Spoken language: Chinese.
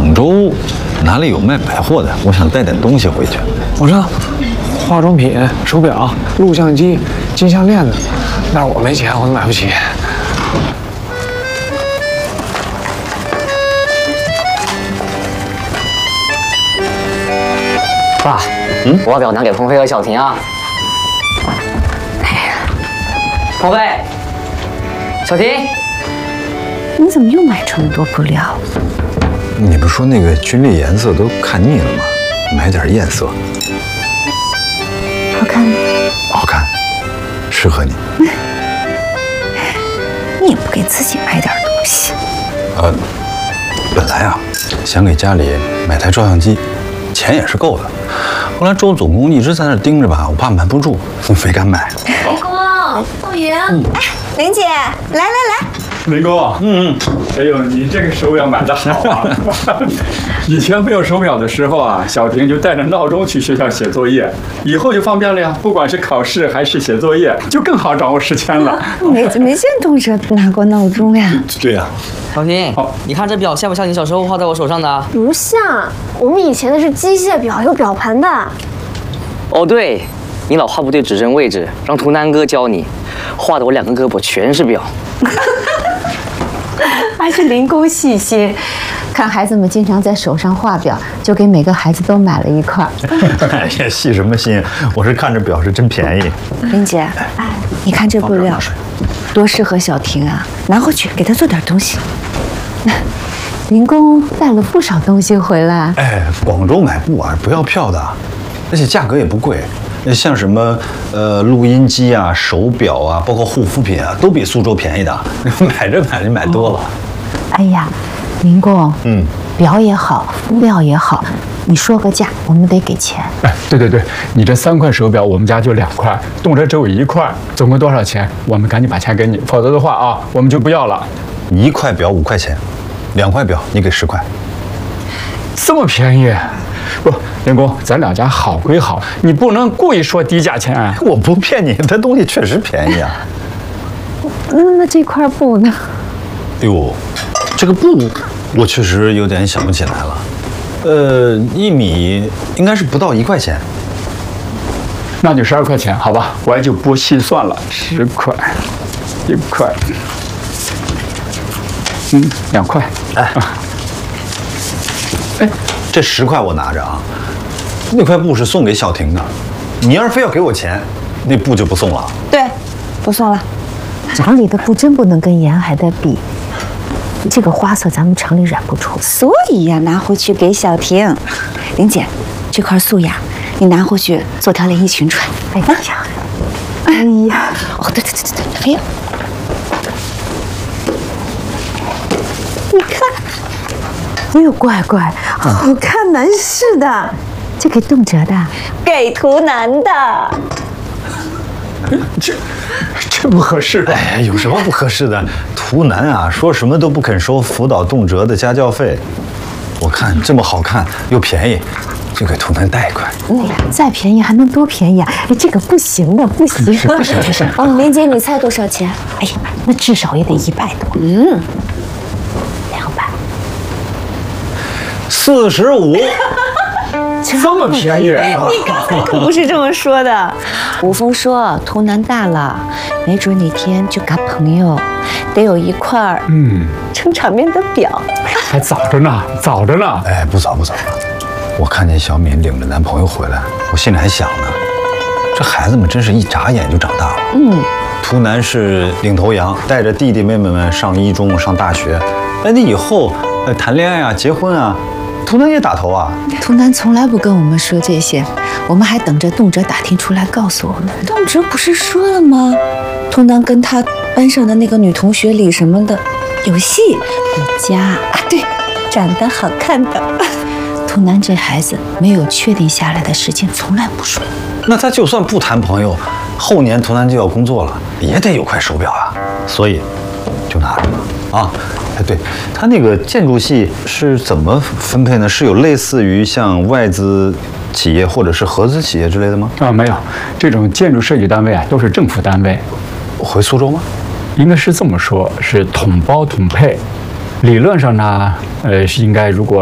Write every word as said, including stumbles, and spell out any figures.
广州哪里有卖百货的？我想带点东西回去。 我知道，化妆品、手表、录像机、金项链的，但是我没钱，我都买不起。 爸，嗯，我要表拿给鹏飞和小婷啊。鹏飞，小婷， 你怎么又买这么多布料？ 你不说那个军绿颜色都看腻了吗？买点艳色。 好看吗？ 好看，适合你。 你也不给自己买点东西。 呃，本来啊，想给家里买台照相机，钱也是够的。后来周总工一直在那盯着吧，我怕瞒不住，没敢买。 林公，少爷， 哎，玲姐，来来来。 林公，嗯，哎呦，你这个手表买的好啊！以前没有手表的时候啊，小婷就带着闹钟去学校写作业，以后就方便了呀。不管是考试还是写作业，就更好掌握时间了。 没没见同学拿过闹钟呀？ 对呀、啊。 小婷，你看这表像不像你小时候画在我手上的？ 不像，我们以前的是机械表，有表盘的。 哦，对，你老画不对指针位置，让图南哥教你，画的我两个胳膊全是表。 还是林公细心，看孩子们经常在手上画表，就给每个孩子都买了一块。 哎呀，细什么心？我是看着表是真便宜。 林姐，你看这布料，多适合小婷啊！拿回去给她做点东西。林公带了不少东西回来。 哎，广州买布啊不要票的，而且价格也不贵。像什么呃录音机啊、手表啊，包括护肤品啊，都比苏州便宜的。买着买着买多了。 哎呀，林公， 嗯， 表也好，布料也好，你说个价，我们得给钱。 哎，对对对，你这三块手表，我们家就两块，动辄只有一块，总共多少钱？我们赶紧把钱给你，否则的话啊，我们就不要了。 一块表五块钱，两块表你给十块， 这么便宜？不，林公，咱两家好归好，你不能故意说低价钱啊！ 我不骗你，它东西确实便宜啊。 那那这块布呢？ 哎呦，这个布我确实有点想不起来了。呃，一米应该是不到一块钱。 那就十二块钱，好吧，我也就不细算了，十块，一块，嗯，两块， 哎，哎，这十块我拿着啊。那块布是送给小婷的，你要是非要给我钱，那布就不送了。 对，不送了。厂里的布真不能跟沿海的比，这个花色咱们厂里染不出，所以呀，拿回去给小婷。玲姐，这块素雅，你拿回去做条连衣裙穿。哎呀，哎呀，哦，对对对对对，还有，你看，哎呦，乖乖，好看男士的，这给动辄的，给图南的。 这这不合适吧？ 哎，有什么不合适的？图南啊，说什么都不肯收辅导动辄的家教费。我看这么好看又便宜，就给图南带一块。 哎呀，再便宜还能多便宜啊？哎，这个不行的，不行，不行，不行。 哦，林姐，你猜多少钱？ 哎呀，那至少也得一百多。 嗯， 两百， 四十五。 这么便宜？ 你刚才可不是这么说的。吴峰说，图南大了，没准哪天就搞朋友，得有一块嗯撑场面的表。 还早着呢，早着呢。 哎，不早不早了。我看见小敏领着男朋友回来，我心里还想呢，这孩子们真是一眨眼就长大了。嗯，图南是领头羊，带着弟弟妹妹们上一中、上大学。哎，那以后呃谈恋爱啊、结婚啊，图南也打头啊。 图南从来不跟我们说这些，我们还等着动辄打听出来告诉我们。动辄不是说了吗？图南跟他班上的那个女同学李什么的有戏有家啊，对，长得好看的。图南这孩子没有确定下来的时间，从来不说。 那他就算不谈朋友，后年图南就要工作了，也得有块手表啊。所以就拿着吧。啊，哎，对，他那个建筑系是怎么分配呢？是有类似于像外资企业或者是合资企业之类的吗？ 啊，没有，这种建筑设计单位啊都是政府单位。 回苏州吗？ 应该是这么说，是统包统配。理论上呢，呃，是应该如果